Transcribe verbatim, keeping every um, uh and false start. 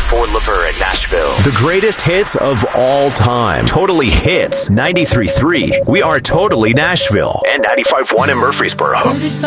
Ford Laverne in Nashville. The greatest hits of all time. Totally Hits. ninety-three point three. We are Totally Nashville. And ninety-five point one in Murfreesboro.